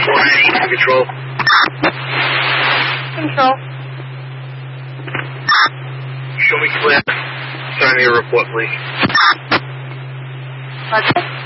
Control. Control. Show me clear. Sign me a report, please. Roger.